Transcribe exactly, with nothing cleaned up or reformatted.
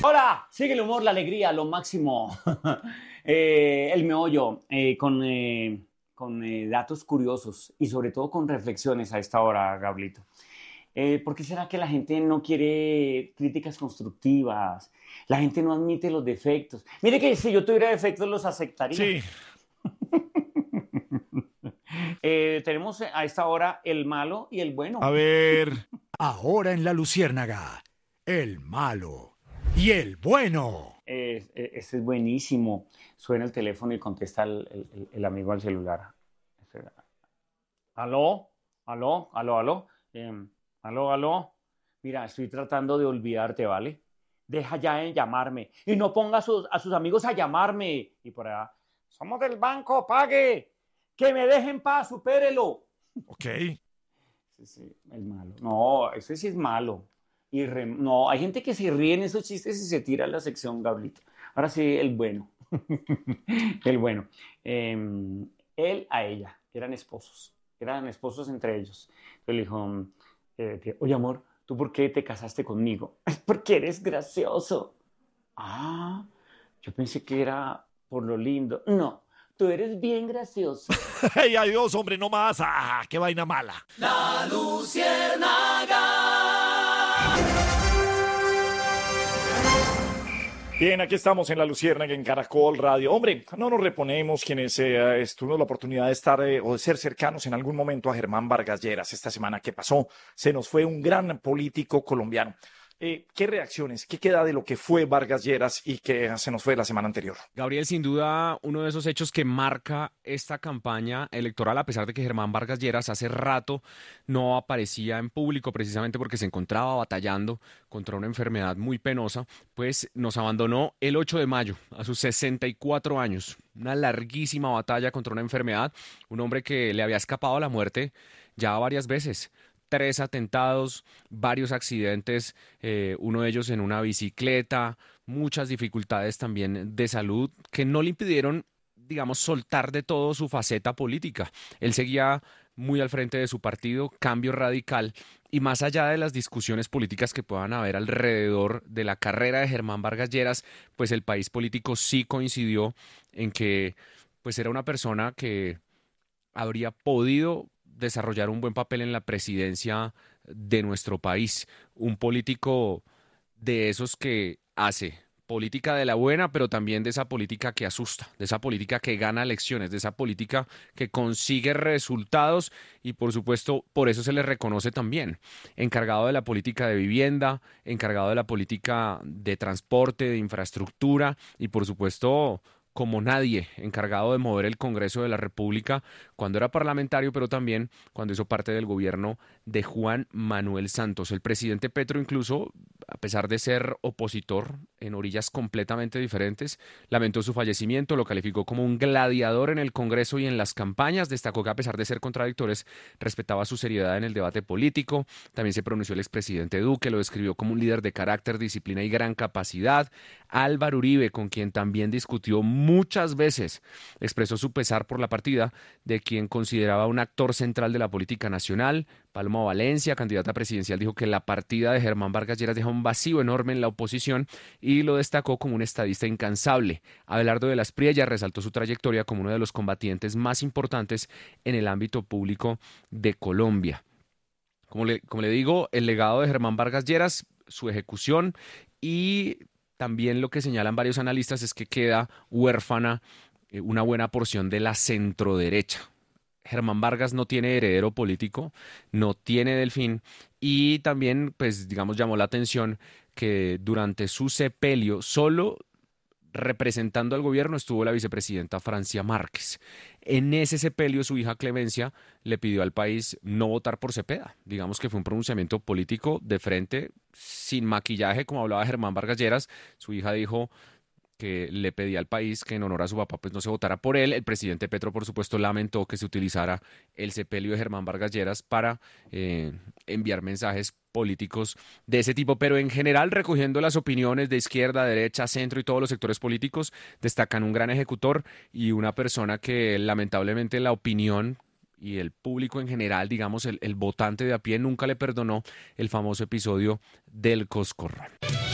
Hola, sigue el humor, la alegría, lo máximo. Eh, el meollo, eh, con, eh, con eh, datos curiosos y sobre todo con reflexiones a esta hora, Gablito. Eh, ¿por qué será que la gente no quiere críticas constructivas? La gente no admite los defectos. Mire que si yo tuviera defectos los aceptaría. Sí, Eh, tenemos a esta hora el malo y el bueno. a ver, Ahora en La Luciérnaga, el malo y el bueno. Eh, eh, este es buenísimo. Suena el teléfono y contesta el, el- el amigo al celular. Espera. ¿Aló? ¿Aló? ¿Aló? ¿Aló? Em, ¿aló? ¿Aló? Mira, estoy tratando de olvidarte, ¿vale? Deja ya de llamarme. Y no ponga a sus, a sus amigos a llamarme. Y por allá, somos del banco, pague. Que me dejen en paz, supérelo. ok. Sí, sí, el malo. No, ese sí es malo. Y re- no, hay gente que se ríe en esos chistes y se tira a la sección, Gablito. Ahora sí, el bueno. El bueno. Eh, él a ella, eran esposos. Eran esposos entre ellos. Entonces le dijo, eh, que, oye, amor, ¿tú por qué te casaste conmigo? Es porque eres gracioso. Ah, yo pensé que era por lo lindo. No, tú eres bien gracioso. ¡Hey, adiós, hombre, no más! ¡Ah, qué vaina mala! Bien, aquí estamos en La Luciérnaga, en Caracol Radio. Hombre, no nos reponemos quienes eh, tuvimos la oportunidad de estar eh, o de ser cercanos en algún momento a Germán Vargas Lleras. Esta semana que pasó, se nos fue un gran político colombiano. Eh, ¿qué reacciones, qué queda de lo que fue Vargas Lleras y que se nos fue la semana anterior? Gabriel, sin duda, uno de esos hechos que marca esta campaña electoral, a pesar de que Germán Vargas Lleras hace rato no aparecía en público, precisamente porque se encontraba batallando contra una enfermedad muy penosa, pues nos abandonó el ocho de mayo, a sus sesenta y cuatro años. Una larguísima batalla contra una enfermedad, un hombre que le había escapado a la muerte ya varias veces. Tres atentados, varios accidentes, eh, uno de ellos en una bicicleta, muchas dificultades también de salud que no le impidieron, digamos, soltar de todo su faceta política. Él seguía muy al frente de su partido, Cambio Radical, y más allá de las discusiones políticas que puedan haber alrededor de la carrera de Germán Vargas Lleras, pues el país político sí coincidió en que pues era una persona que habría podido desarrollar un buen papel en la presidencia de nuestro país. Un político de esos que hace política de la buena, pero también de esa política que asusta, de esa política que gana elecciones, de esa política que consigue resultados y por supuesto por eso se le reconoce también. Encargado de la política de vivienda, encargado de la política de transporte, de infraestructura y por supuesto como nadie, encargado de mover el Congreso de la República cuando era parlamentario, pero también cuando hizo parte del gobierno de Juan Manuel Santos. El presidente Petro incluso, a pesar de ser opositor en orillas completamente diferentes, lamentó su fallecimiento, lo calificó como un gladiador en el Congreso y en las campañas, destacó que a pesar de ser contradictores, respetaba su seriedad en el debate político, también se pronunció el expresidente Duque, lo describió como un líder de carácter, disciplina y gran capacidad. Álvaro Uribe, con quien también discutió muchas veces, expresó su pesar por la partida de quien consideraba un actor central de la política nacional. Paloma Valencia, candidata presidencial, dijo que la partida de Germán Vargas Lleras deja un vacío enorme en la oposición y lo destacó como un estadista incansable. Abelardo de las Priellas resaltó su trayectoria como uno de los combatientes más importantes en el ámbito público de Colombia. Como le, como le digo, el legado de Germán Vargas Lleras, su ejecución y también lo que señalan varios analistas es que queda huérfana eh, una buena porción de la centroderecha. Germán Vargas no tiene heredero político, no tiene delfín y también, pues, digamos, llamó la atención que durante su sepelio solo representando al gobierno estuvo la vicepresidenta Francia Márquez. En ese sepelio su hija Clemencia le pidió al país no votar por Cepeda. Digamos que fue un pronunciamiento político de frente, sin maquillaje, como hablaba Germán Vargas Lleras. Su hija dijo que le pedía al país que en honor a su papá pues no se votara por él. El presidente Petro, por supuesto, lamentó que se utilizara el sepelio de Germán Vargas Lleras para eh, enviar mensajes políticos de ese tipo, pero en general recogiendo las opiniones de izquierda, derecha, centro y todos los sectores políticos, destacan un gran ejecutor y una persona que lamentablemente la opinión y el público en general, digamos el, el votante de a pie, nunca le perdonó el famoso episodio del Coscorrón.